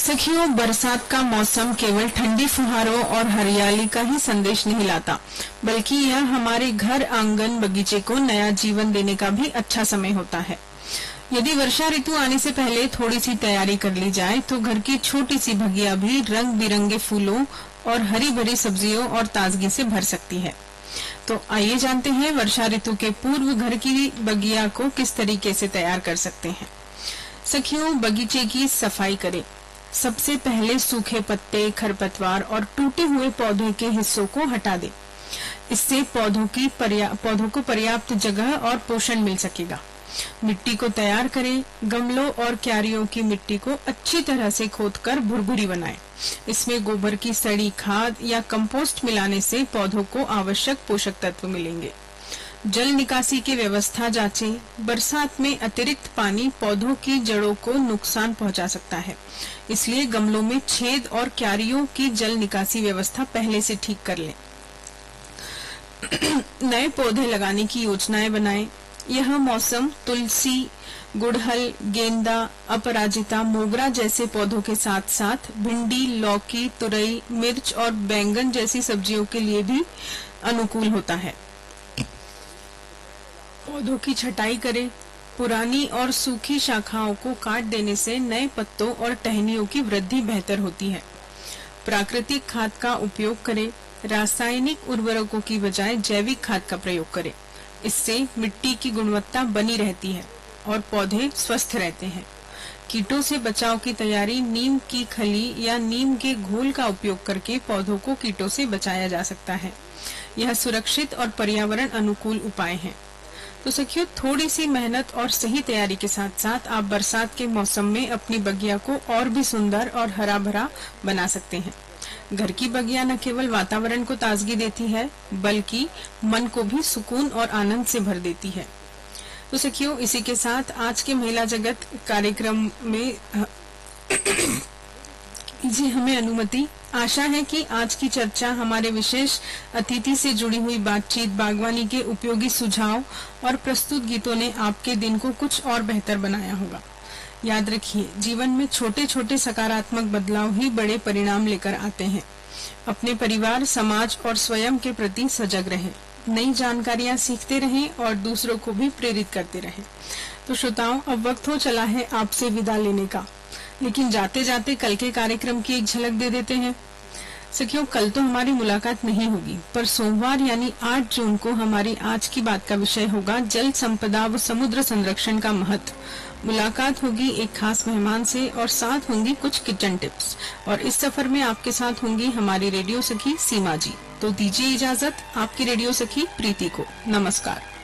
सखियों, बरसात का मौसम केवल ठंडी फुहारों और हरियाली का ही संदेश नहीं लाता, बल्कि यह हमारे घर, आंगन, बगीचे को नया जीवन देने का भी अच्छा समय होता है। यदि वर्षा ऋतु आने से पहले थोड़ी सी तैयारी कर ली जाए तो घर की छोटी सी बगिया भी रंग बिरंगे फूलों और हरी भरी सब्जियों और ताजगी से भर सकती है। तो आइए जानते हैं वर्षा ऋतु के पूर्व घर की बगिया को किस तरीके से तैयार कर सकते हैं। सखियों, बगीचे की सफाई करें। सबसे पहले सूखे पत्ते, खरपतवार और टूटे हुए पौधों के हिस्सों को हटा दें। इससे पौधों को पर्याप्त जगह और पोषण मिल सकेगा। मिट्टी को तैयार करें। गमलों और क्यारियों की मिट्टी को अच्छी तरह से खोदकर भुरभुरी बनाएं। इसमें गोबर की सड़ी खाद या कंपोस्ट मिलाने से पौधों को आवश्यक पोषक तत्व मिलेंगे। जल निकासी की व्यवस्था जांचें। बरसात में अतिरिक्त पानी पौधों की जड़ों को नुकसान पहुंचा सकता है, इसलिए गमलों में छेद और क्यारियों की जल निकासी व्यवस्था पहले से ठीक कर लें। नए पौधे लगाने की योजनाएं बनाएं। यह मौसम तुलसी, गुड़हल, गेंदा, अपराजिता, मोगरा जैसे पौधों के साथ साथ भिंडी, लौकी, तुरई, मिर्च और बैंगन जैसी सब्जियों के लिए भी अनुकूल होता है। पौधों की छटाई करें। पुरानी और सूखी शाखाओं को काट देने से नए पत्तों और टहनियों की वृद्धि बेहतर होती है। प्राकृतिक खाद का उपयोग करें। रासायनिक उर्वरकों की बजाय जैविक खाद का प्रयोग करें। इससे मिट्टी की गुणवत्ता बनी रहती है और पौधे स्वस्थ रहते हैं। कीटों से बचाव की तैयारी। नीम की खली या नीम के घोल का उपयोग करके पौधों को कीटों से बचाया जा सकता है। यह सुरक्षित और पर्यावरण अनुकूल उपाय है। तो सखियों, थोड़ी सी मेहनत और सही तैयारी के साथ साथ आप बरसात के मौसम में अपनी बगिया को और भी सुंदर और हरा भरा बना सकते हैं। घर की बगिया न केवल वातावरण को ताजगी देती है, बल्कि मन को भी सुकून और आनंद से भर देती है। तो सखियों, इसी के साथ आज के महिला जगत कार्यक्रम में जी हमें अनुमति। आशा है कि आज की चर्चा हमारे विशेष अतिथि से जुड़ी हुई बातचीत, बागवानी के उपयोगी सुझाव और प्रस्तुत गीतों ने आपके दिन को कुछ और बेहतर बनाया होगा। याद रखिए, जीवन में छोटे छोटे सकारात्मक बदलाव ही बड़े परिणाम लेकर आते हैं। अपने परिवार, समाज और स्वयं के प्रति सजग रहें। नई जानकारियां सीखते रहें और दूसरों को भी प्रेरित करते रहें। तो श्रोताओं, अब वक्त हो चला है आपसे विदा लेने का, लेकिन जाते जाते कल के कार्यक्रम की एक झलक दे देते हैं। सखियों, कल तो हमारी मुलाकात नहीं होगी, पर सोमवार यानी 8 जून को हमारी आज की बात का विषय होगा जल संपदा व समुद्र संरक्षण का महत्व। मुलाकात होगी एक खास मेहमान से और साथ होंगी कुछ किचन टिप्स। और इस सफर में आपके साथ होंगी हमारी रेडियो सखी सीमा जी। तो दीजिए इजाजत आपकी रेडियो सखी प्रीति को। नमस्कार।